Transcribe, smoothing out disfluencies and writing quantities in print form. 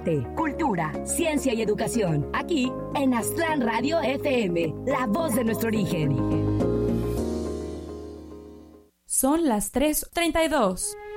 arte, cultura, ciencia y educación. Aquí en Aztlán Radio FM, la voz de nuestro origen. Son las 3:32.